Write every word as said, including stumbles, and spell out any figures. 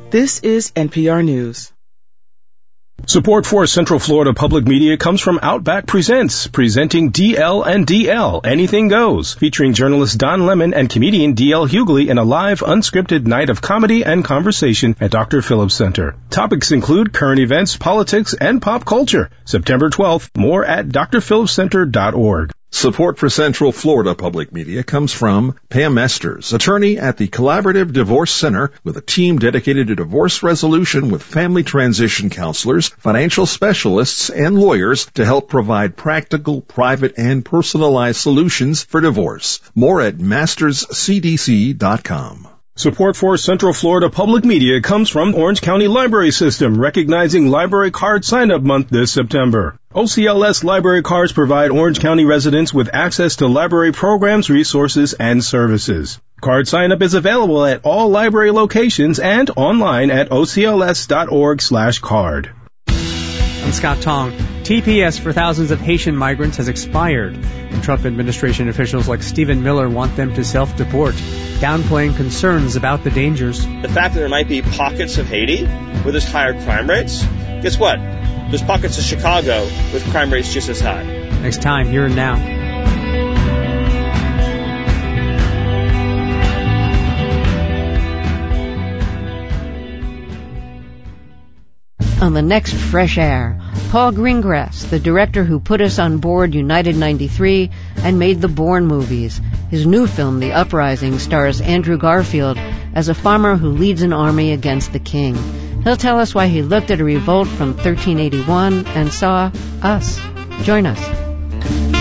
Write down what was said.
This is N P R News. Support for Central Florida Public Media comes from Outback Presents, presenting D L and D L, Anything Goes, featuring journalist Don Lemon and comedian D L Hughley in a live, unscripted night of comedy and conversation at Doctor Phillips Center. Topics include current events, politics, and pop culture. September twelfth, more at d r phillips center dot org. Support for Central Florida Public Media comes from Pam Esters, attorney at the Collaborative Divorce Center, with a team dedicated to divorce resolution with family transition counselors, financial specialists, and lawyers to help provide practical, private, and personalized solutions for divorce. More at masters c d c dot com. Support for Central Florida Public Media comes from Orange County Library System, recognizing Library Card Sign-Up Month this September. O C L S Library Cards provide Orange County residents with access to library programs, resources, and services. Card sign-up is available at all library locations and online at o c l s dot org slash card. I'm Scott Tong. T P S for thousands of Haitian migrants has expired, and Trump administration officials like Stephen Miller want them to self-deport, downplaying concerns about the dangers. The fact that there might be pockets of Haiti where there's higher crime rates, guess what? There's pockets of Chicago with crime rates just as high. Next time, Here and Now. On the next Fresh Air, Paul Greengrass, the director who put us on board United ninety-three and made the Bourne movies. His new film, The Uprising, stars Andrew Garfield as a farmer who leads an army against the king. He'll tell us why he looked at a revolt from thirteen eighty-one and saw us. Join us.